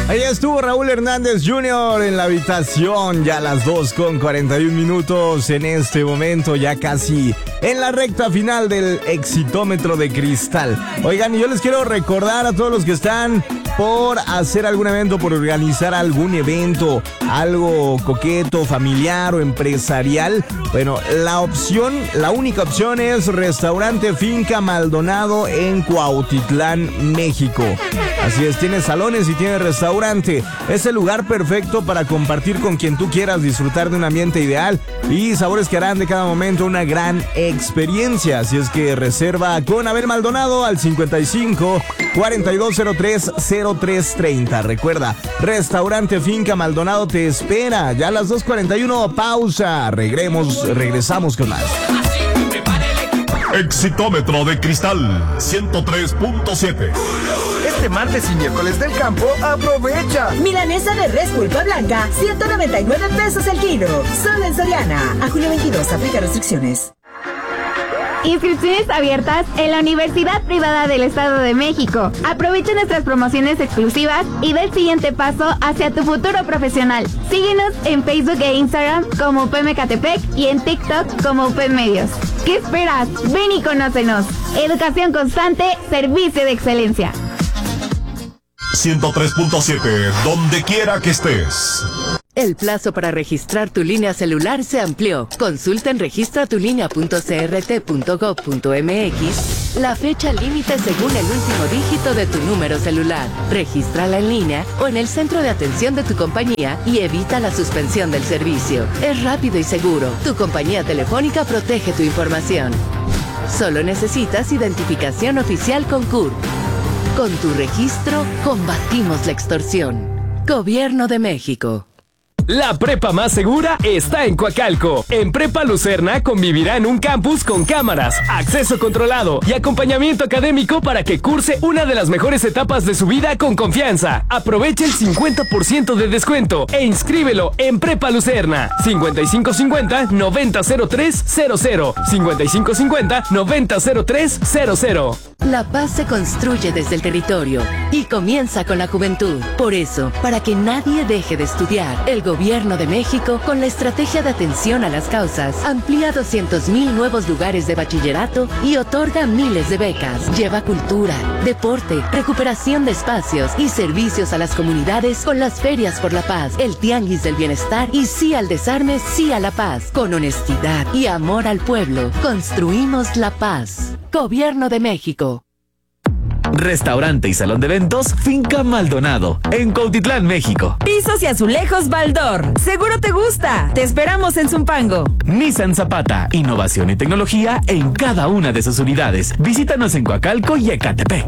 Ahí estuvo Raúl Hernández Jr. en la habitación, ya a las 2:41 en este momento, ya casi en la recta final del Exitómetro de Cristal. Oigan, y yo les quiero recordar a todos los que están por hacer algún evento, por organizar algún evento, algo coqueto, familiar o empresarial. Bueno, la única opción es Restaurante Finca Maldonado en Cuautitlán, México. Así es, tiene salones y tiene restaurante. Es el lugar perfecto para compartir con quien tú quieras, disfrutar de un ambiente ideal y sabores que harán de cada momento una gran experiencia. Así es que reserva con Abel Maldonado al 55 4203 0330. Recuerda, Restaurante Finca Maldonado te espera. Ya a las 2:41, pausa. Regresamos con más. Exitómetro de Cristal 103.7. Este martes y miércoles del campo, aprovecha. Milanesa de res pulpa blanca, 199 pesos el kilo. Solo en Soriana. A junio 22, aplica restricciones. Inscripciones abiertas en la Universidad Privada del Estado de México. Aprovecha nuestras promociones exclusivas y da el siguiente paso hacia tu futuro profesional. Síguenos en Facebook e Instagram como UPM Catepec y en TikTok como UPM Medios. ¿Qué esperas? Ven y conócenos. Educación constante, servicio de excelencia. 103.7, donde quiera que estés. El plazo para registrar tu línea celular se amplió. Consulta en registratulinea.crt.gov.mx la fecha límite según el último dígito de tu número celular. Regístrala en línea o en el centro de atención de tu compañía y evita la suspensión del servicio. Es rápido y seguro. Tu compañía telefónica protege tu información. Solo necesitas identificación oficial con CURP. Con tu registro, combatimos la extorsión. Gobierno de México. La prepa más segura está en Coacalco. En Prepa Lucerna convivirá en un campus con cámaras, acceso controlado y acompañamiento académico para que curse una de las mejores etapas de su vida con confianza. Aprovecha el 50% de descuento e inscríbelo en Prepa Lucerna. 5550-900300. 5550-900300. La paz se construye desde el territorio y comienza con la juventud. Por eso, para que nadie deje de estudiar, el Gobierno de México, con la estrategia de atención a las causas, amplía 200,000 nuevos lugares de bachillerato y otorga miles de becas. Lleva cultura, deporte, recuperación de espacios y servicios a las comunidades con las ferias por la paz, el tianguis del bienestar y sí al desarme, sí a la paz. Con honestidad y amor al pueblo, construimos la paz. Gobierno de México. Restaurante y salón de eventos Finca Maldonado, en Cuautitlán, México. Pisos y azulejos Baldor. Seguro te gusta. Te esperamos en Zumpango. Nissan Zapata, innovación y tecnología en cada una de sus unidades. Visítanos en Coacalco y Ecatepec.